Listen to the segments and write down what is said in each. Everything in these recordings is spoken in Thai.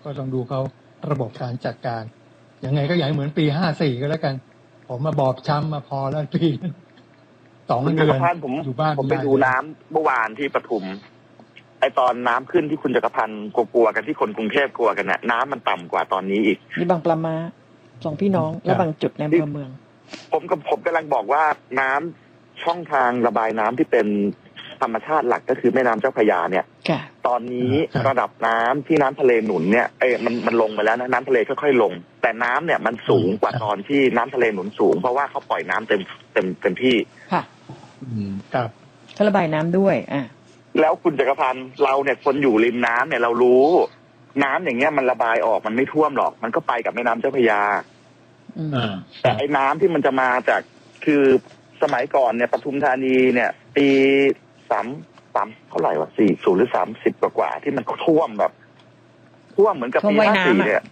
ก็ต้องดูเขาระบบการจัดการยังไงก็อย่าให้เหมือนปี54ก็แล้วกันผมมาบอบช้ำมาพอแล้วปี2 เดือนอยู่บ้านผมไปดูน้ำเมื่อวานที่ปทุมไอตอนน้ำขึ้นที่คุณจักรพันธ์กลัวกันที่คนกรุงเทพกลัวกันเนี่ยน้ำมันต่ำกว่าตอนนี้อีกนี่บางปลาม้า2 พี่น้องและบางจุดในอำเภอเมืองผมกำลังบอกว่าน้ำช่องทางระบายน้ำที่เป็นธรรมชาติหลักก็คือแม่น้ำเจ้าพระยาเนี่ยตอนนี้ระดับน้ำที่น้ำทะเลหนุนเนี่ยมันลงไปแล้วนะน้ำทะเลค่อยๆลงแต่น้ำเนี่ยมันสูงกว่าตอนที่น้ำทะเลหนุนสูงเพราะว่าเขาปล่อยน้ำเต็มที่ค่ะครับเขาระบายน้ำด้วยแล้วคุณจักรพันธ์เราเนี่ยคนอยู่ริมน้ำเนี่ยเรารู้น้ำอย่างเงี้ยมันระบายออกมันไม่ท่วมหรอกมันก็ไปกับแม่น้ำเจ้าพระยาแต่ไอ้น้ำที่มันจะมาจากคือสมัยก่อนเนี่ยปทุมธานีเนี่ยปี3เท่าไหร่วะ40หรือ30กว่าที่มันท่วมแบบท่วมเหมือนกับปี54เนี่ย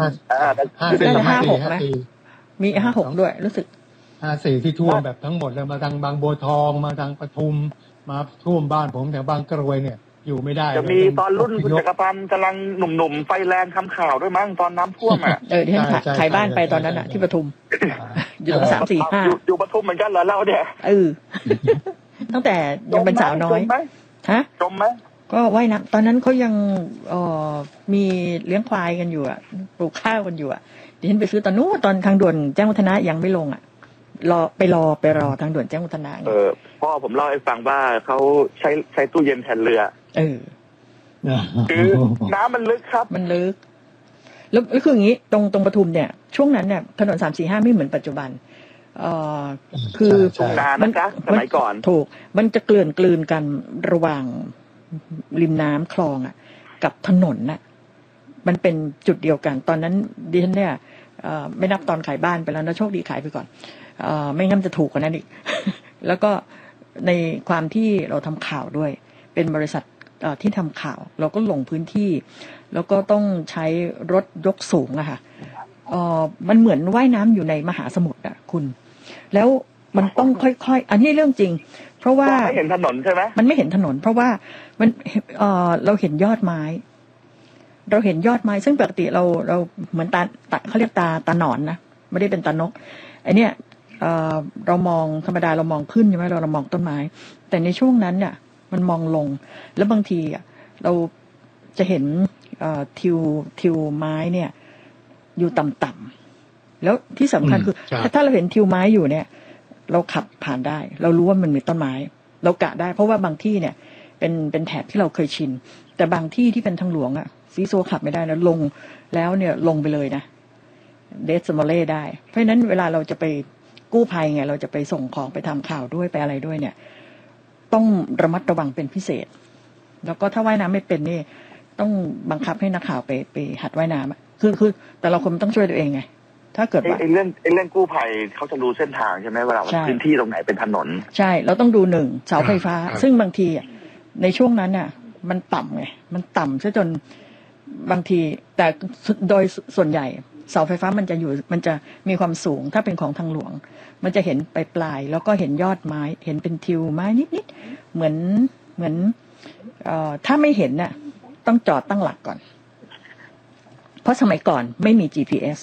56นะมี56ด้วยรู้สึก 54ที่ท่วมแบบทั้งหมดเลยมาทางบางบัวทองมาทางปทุมมาท่วมบ้านผมแถวบางกรวยเนี่ยอยู่ไม่ได้จะมีตอนรุ่นคุณจักรพันธ์กำลังหนุ่มๆไฟแรงทำข่าวด้วยมั้งตอนน้ำท่วมที่ท่านขายบ้านไปตอนนั้นที่ปทุมอยู่3 4 5 อยู่ปทุมเหมือนกันเหรอเราเนี่ยตั้งแต่ยังเป็นสาวน้อยฮะจมไหมก็ว่ายน้ำตอนนั้นเขายังมีเลี้ยงควายกันอยู่ปลูกข้าวกันอยู่ดิฉันไปซื้อตอนนู้นตอนทางด่วนแจ้งวัฒนะยังไม่ลงรอทางด่วนแจ้งวัฒนะพ่อผมเล่าให้ฟังว่าเขาใช้ตู้เย็นแทนเรือคือน้ำมันลึกครับมันลึกแล้วคืออย่างนี้ตรงปทุมเนี่ยช่วงนั้นเนี่ยถนน345ไม่เหมือนปัจจุบันคือมันสมัยก่อนถูกมันจะกลืนกันระหว่างริมน้ำคลองกับถนนมันเป็นจุดเดียวกันตอนนั้นดิฉันเนี่ยไม่นับตอนขายบ้านไปแล้วนะโชคดีขายไปก่อนไม่งั้นจะถูกกว่านั้นอีก แล้วก็ในความที่เราทำข่าวด้วยเป็นบริษัทที่ทำข่าวเราก็ลงพื้นที่แล้วก็ต้องใช้รถยกสูงค่ะมันเหมือนว่ายน้ำอยู่ในมหาสมุทรคุณแล้วมันต้องค่อยๆอันนี้เรื่องจริงเพราะว่าไม่เห็นถนนใช่ไหมมันไม่เห็นถนนเพราะว่ามันเราเห็นยอดไม้ซึ่งปกติเราเหมือนตาเขาเรียกตาหนอนนะไม่ได้เป็นตานกไอเนี้ยเรามองธรรมดาเรามองขึ้นใช่ไหมเรามองต้นไม้แต่ในช่วงนั้นเนี่ยมันมองลงแล้วบางทีเราจะเห็นทิวไม้เนี่ยอยู่ต่ำๆแล้วที่สำคัญคือถ้าเราเห็นทิวไม้อยู่เนี่ยเราขับผ่านได้เรารู้ว่ามันมีต้นไม้เรากะได้เพราะว่าบางที่เนี่ยเป็นแถบที่เราเคยชินแต่บางที่ที่เป็นทางหลวงซีโซขับไม่ได้นะลงแล้วเนี่ยลงไปเลยนะเดสมอลเล่ได้เพราะฉะนั้นเวลาเราจะไปกู้ภัยไงเราจะไปส่งของไปทำข่าวด้วยไปอะไรด้วยเนี่ยต้องระมัดระวังเป็นพิเศษแล้วก็ถ้าว่ายน้ำไม่เป็นนี่ต้องบังคับให้นักข่าวไปหัดว่ายน้ำคือแต่เราคนต้องช่วยตัวเองไงถ้าเกิดว่าเรื่องกู้ภัยเขาจะรู้เส้นทางใช่ไหมเวลาพื้นที่ตรงไหนเป็นถนนใช่เราต้องดู1เสาไฟฟ้าซึ่งบางทีในช่วงนั้นมันต่ำไงมันต่ำซะจนบางทีแต่โดยส่วนใหญ่เสาไฟฟ้ามันจะมีความสูงถ้าเป็นของทางหลวงมันจะเห็นปลายแล้วก็เห็นยอดไม้เห็นเป็นทิวไม้นิดๆเหมือนถ้าไม่เห็นต้องจอดตั้งหลักก่อนเพราะสมัยก่อนไม่มี GPS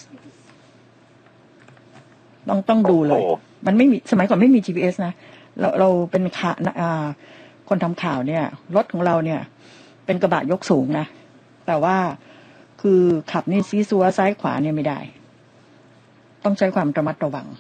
ต้องดูเลยมันไม่มีสมัยก่อนไม่มี GPS นะเราเป็นคนทำข่าวเนี่ยรถของเราเนี่ยเป็นกระบะยกสูงนะแต่ว่าคือขับนี่ซีซัวซ้ายขวาเนี่ยไม่ได้ต้องใช้ความระมัดระวัง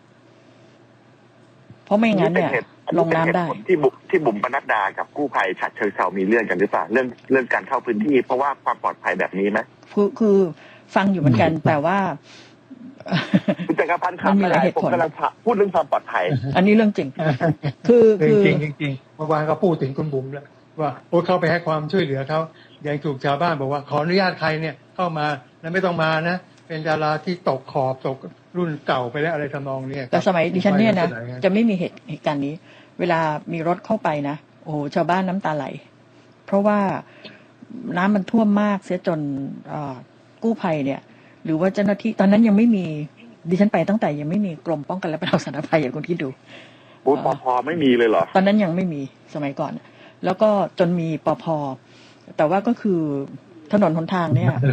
เพราะไม่งั้นเนี่ยลงน้ำได้ที่บุ๋มปนัดดากับกู้ภัยฉะเชิงเทรามีเรื่องกันหรือเปล่าเรื่องการเข้าพื้นที่เพราะว่าความปลอดภัยแบบนี้ไหมคือฟังอยู่เหมือนกันแต่ว่าคุณจักรพันธ์ครับผมกำลังพูดเรื่องความปลอดภัยอันนี้เรื่องจริงคือจริงเมื่อวานก็พูดถึงคุณบุ๋มแล้วว่าเข้าไปให้ความช่วยเหลือเขายังถูกชาวบ้านบอกว่าขออนุญาตใครเนี่ยเข้ามาแล้วไม่ต้องมานะเป็นดาราที่ตกขอบตกรุ่นเก่าไปแล้วอะไรทำนองนี้แต่สมัยดิฉันเนี่ยนะจะไม่มีเหตุการณ์นี้เวลามีรถเข้าไปนะโอ้โหชาวบ้านน้ำตาไหลเพราะว่าน้ำมันท่วมมากเสียจนกู้ภัยเนี่ยหรือว่าเจ้าหน้าที่ตอนนั้นยังไม่มีดิฉันไปตั้งแต่ยังไม่มีกรมป้องกันและบรรเทาสาธารณภัยอย่างคุณคิดดูปภ.ไม่มีเลยเหรอตอนนั้นยังไม่มีสมัยก่อนแล้วก็จนมีปภ.แต่ว่าก็คือถนนหนทางเนี่ย